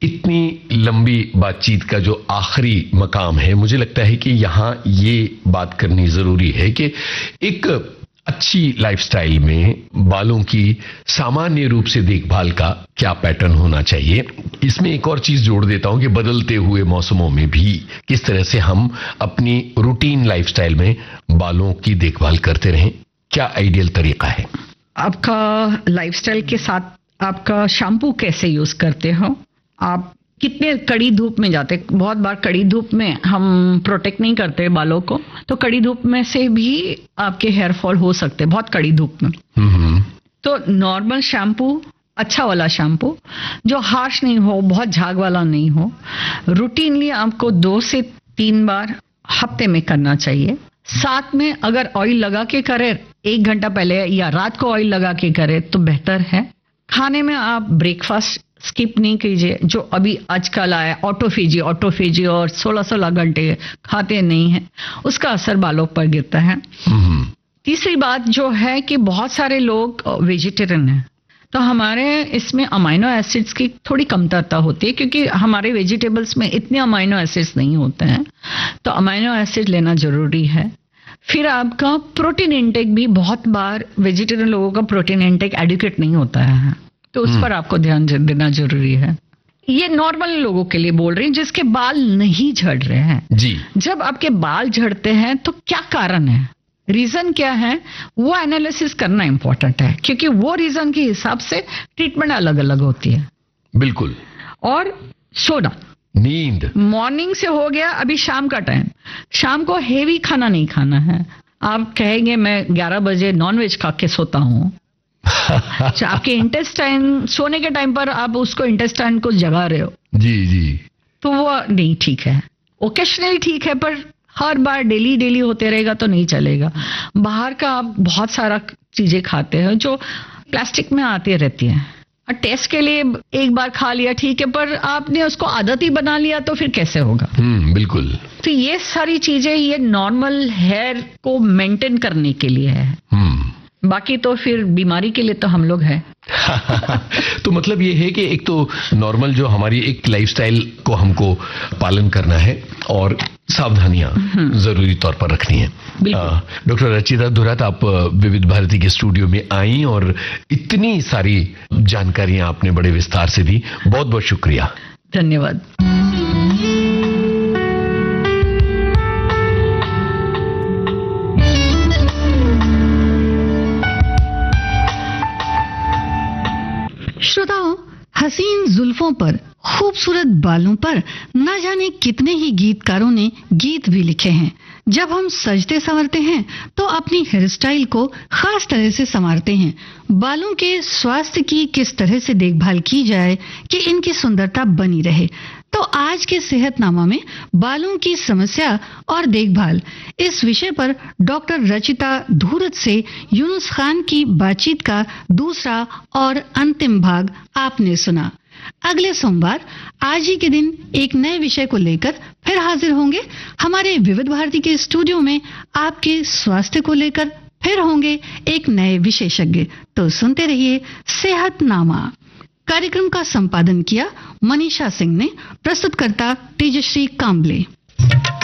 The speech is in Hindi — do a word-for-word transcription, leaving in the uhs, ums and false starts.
इतनी लंबी बातचीत का जो आखिरी मकाम है, मुझे लगता है कि यहाँ ये बात करनी जरूरी है कि एक अच्छी लाइफस्टाइल में बालों की सामान्य रूप से देखभाल का क्या पैटर्न होना चाहिए। इसमें एक और चीज जोड़ देता हूं कि बदलते हुए मौसमों में भी किस तरह से हम अपनी रूटीन लाइफस्टाइल में बालों की देखभाल करते रहें, क्या आइडियल तरीका है? आपका लाइफस्टाइल के साथ आपका शैम्पू कैसे यूज करते हो, आप कितने कड़ी धूप में जाते, बहुत बार कड़ी धूप में हम प्रोटेक्ट नहीं करते बालों को, तो कड़ी धूप में से भी आपके हेयर फॉल हो सकते हैं बहुत कड़ी धूप में। तो नॉर्मल शैम्पू, अच्छा वाला शैम्पू जो हार्श नहीं हो, बहुत झाग वाला नहीं हो, रूटीनली आपको दो से तीन बार हफ्ते में करना चाहिए। साथ में अगर ऑयल लगा के करे, एक घंटा पहले या रात को ऑयल लगा के करे तो बेहतर है। खाने में आप ब्रेकफास्ट स्किप नहीं कीजिए, जो अभी आजकल आया ऑटोफेजी ऑटोफेजी और सोलह सोलह घंटे खाते नहीं है, उसका असर बालों पर गिरता है। तीसरी बात जो है कि बहुत सारे लोग वेजिटेरियन हैं, तो हमारे इसमें अमाइनो एसिड्स की थोड़ी कमतरता होती है क्योंकि हमारे वेजिटेबल्स में इतने अमाइनो एसिड्स नहीं होते हैं, तो अमाइनो एसिड लेना जरूरी है। फिर आपका प्रोटीन इंटेक भी, बहुत बार वेजिटेरियन लोगों का प्रोटीन इंटेक एडिक्वेट नहीं होता है, तो उस पर आपको ध्यान देना जरूरी है। ये नॉर्मल लोगों के लिए बोल रही हूँ जिसके बाल नहीं झड़ रहे हैं जी। जब आपके बाल झड़ते हैं तो क्या कारण है, रीजन क्या है, वो एनालिसिस करना इंपॉर्टेंट है क्योंकि वो रीजन के हिसाब से ट्रीटमेंट अलग अलग होती है। बिल्कुल। और सोना, नींद, मॉर्निंग से हो गया, अभी शाम का टाइम, शाम को हेवी खाना नहीं खाना है। आप कहेंगे मैं ग्यारह बजे नॉनवेज खा के सोता हूँ आपके इंटेस्टाइन, सोने के टाइम पर आप उसको इंटेस्टाइन को जगा रहे हो, जी जी, तो वो नहीं ठीक है। ओकेशनली ठीक है, पर हर बार डेली डेली होते रहेगा तो नहीं चलेगा। बाहर का आप बहुत सारा चीजें खाते हैं जो प्लास्टिक में आती रहती हैं, और टेस्ट के लिए एक बार खा लिया ठीक है, पर आपने उसको आदत ही बना लिया तो फिर कैसे होगा। हम्म, बिल्कुल। तो ये सारी चीजें ये नॉर्मल हेयर को मेंटेन करने के लिए है, बाकी तो फिर बीमारी के लिए तो हम लोग हैं। तो मतलब ये है कि एक तो नॉर्मल जो हमारी एक लाइफस्टाइल को हमको पालन करना है और सावधानियां जरूरी तौर पर रखनी है। डॉक्टर रचिता धुरात, आप विविध भारती के स्टूडियो में आई और इतनी सारी जानकारियां आपने बड़े विस्तार से दी, बहुत बहुत शुक्रिया। धन्यवाद। श्रोताओं, हसीन जुल्फों पर, खूबसूरत बालों पर न जाने कितने ही गीतकारों ने गीत भी लिखे हैं। जब हम सजते संवरते हैं तो अपनी हेयर स्टाइल को खास तरह से संवारते हैं। बालों के स्वास्थ्य की किस तरह से देखभाल की जाए कि इनकी सुंदरता बनी रहे, तो आज के सेहतनामा में बालों की समस्या और देखभाल, इस विषय पर डॉक्टर रचिता धुरात से यूनुस खान की बातचीत का दूसरा और अंतिम भाग आपने सुना। अगले सोमवार आज ही के दिन एक नए विषय को लेकर फिर हाजिर होंगे हमारे विविध भारती के स्टूडियो में। आपके स्वास्थ्य को लेकर फिर होंगे एक नए विशेषज्ञ, तो सुनते रहिए सेहतनामा। कार्यक्रम का संपादन किया मनीषा सिंह ने, प्रस्तुतकर्ता तेजश्री कांबले।